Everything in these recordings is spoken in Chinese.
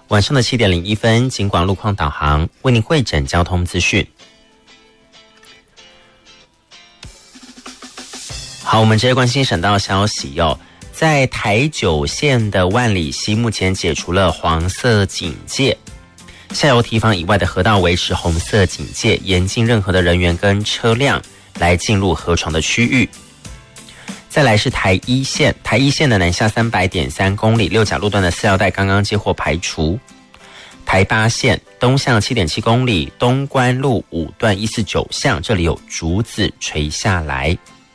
晚上的7点01分，警广路况导航为您汇整交通资讯。好，我们直接关心省道消息哦。在台9线的万里溪，目前解除了黄色警戒，下游堤防以外的河道维持红色警戒，严禁任何的人员跟车辆来进入河床的区域。再来是台1线，台1线的南下300.3公里六甲路段的4号带刚刚接获排除。台8线东向7.7公里东关路5段149巷，这里有竹子垂下来。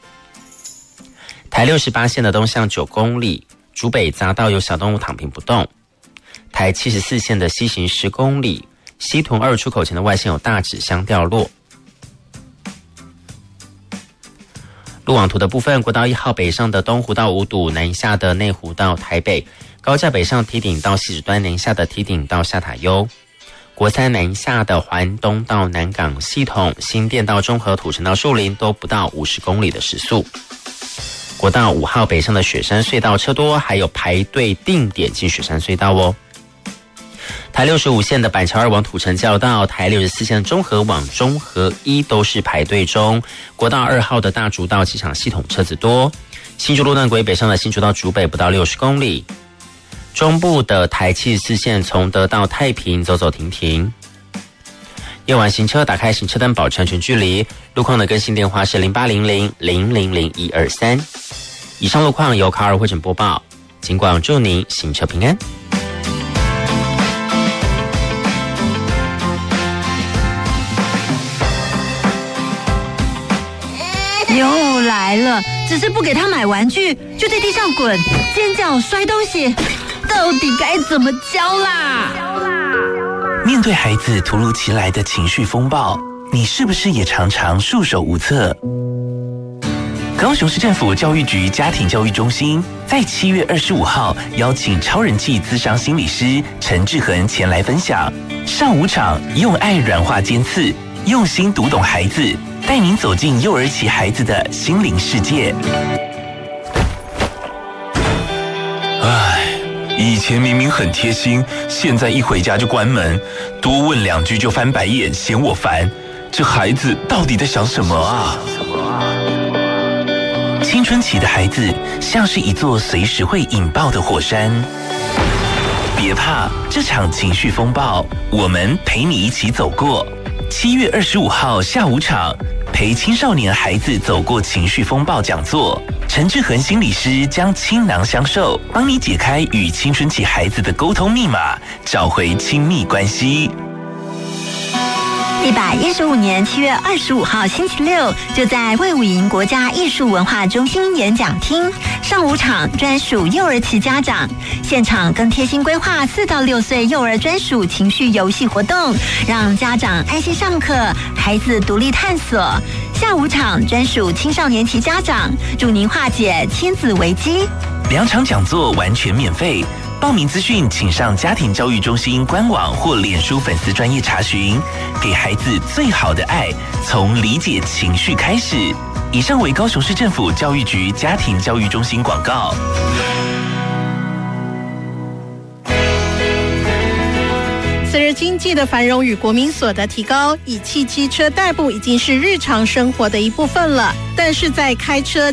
台68线的东向9公里竹北匝道有小动物躺平不动。台74线的西行10公里西屯2出口前的外线有大纸箱掉落。路网图的部分，国道1号北上的东湖到五堵，南下的内湖到台北，高架北上梯顶到汐止端，南下的梯顶到下塔悠。国3南下的环东到南港系统，新店到中和土城到树林都不到50公里的时速。国道5号北上的雪山隧道车多，还有排队定点进雪山隧道哦。台65线的板桥2往土城交流道，台64线的中和往中和1都是排队中。国道2号的大竹道机场系统车子多。新竹路段轨北上的新竹到竹北不到60公里。中部的台74线从德到太平走走停停。夜晚行车打开行车灯保持安全距离。路况的更新电话是0800000123。以上路况由卡尔汇整播报，警广祝您行车平安。 又来了，只是不给他买玩具，就在地上滚、尖叫、摔东西，到底该怎么教啦？ 面对孩子突如其来的情绪风暴，你是不是也常常束手无策？高雄市政府教育局家庭教育中心在7月25号邀请超人气咨商心理师陈志恒前来分享，上午场用爱软化尖刺，用心读懂孩子，带您走进幼儿期孩子的心灵世界。 唉，以前明明很贴心，现在一回家就关门，多问2句就翻白眼，嫌我烦。这孩子到底在想什么啊？ 青春期的孩子像是一座随时会引爆的火山，别怕，这场情绪风暴，我们陪你一起走过。7月25号下午场，陪青少年孩子走过情绪风暴讲座，陈志恒心理师将倾囊相授，帮你解开与青春期孩子的沟通密码，找回亲密关系。 115年7月25号星期六，就在卫武营国家艺术文化中心演讲厅，上午场专属幼儿期家长，现场更贴心规划4到6岁幼儿专属情绪游戏活动，让家长安心上课，孩子独立探索。下午场专属青少年期家长，助您化解亲子危机。 2场讲座完全免费。报名资讯请上家庭教育中心官网或脸书粉丝专页查询。给孩子最好的爱，从理解情绪开始。以上为高雄市政府教育局家庭教育中心广告。 随着经济的繁荣与国民所得提高，以汽机车代步已经是日常生活的一部分了。但是在开车